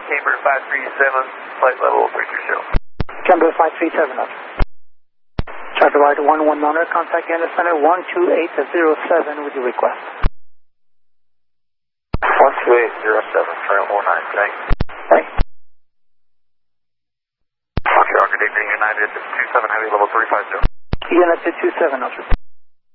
Camber 537, flight level 330. Camber 537, over. Charter Ride 11 Niner, contact Gander Center 12807 with your request. 12807, Trail 19, thanks. Thanks. Okay, Arctic United 27 Heavy level 350. United 27, over.